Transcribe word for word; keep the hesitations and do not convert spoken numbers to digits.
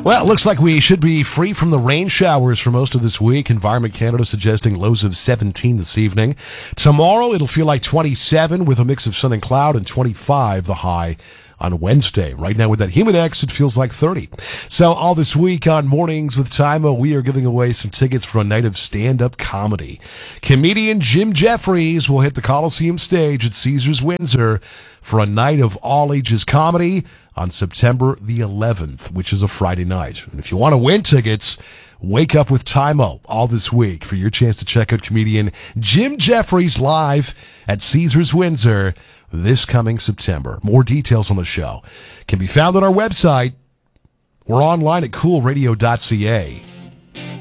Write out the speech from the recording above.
Well, it looks like we should be free from the rain showers for most of this week. Environment Canada suggesting lows of seventeen this evening. Tomorrow, it'll feel like twenty-seven with a mix of sun and cloud, and twenty-five the high on Wednesday. Right now with that Humidex, it feels like thirty. So all this week on Mornings with Tymo, we are giving away some tickets for a night of stand-up comedy. Comedian Jim Jeffries will hit the Coliseum stage at Caesars Windsor for a night of all-ages comedy on September the eleventh, which is a Friday night. And if you want to win tickets, wake up with Tymo all this week for your chance to check out comedian Jim Jeffries live at Caesars Windsor this coming September. More details on the show can be found on our website. We're online at cool radio dot c a.